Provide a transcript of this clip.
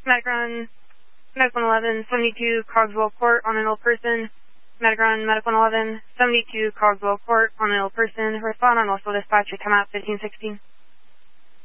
Medic-Run, Medic 111, 72 Cogswell Court on an ill person. Medic-Run, Medic 111, 72 Cogswell Court on an ill person. Respond on local dispatch at come out 1516.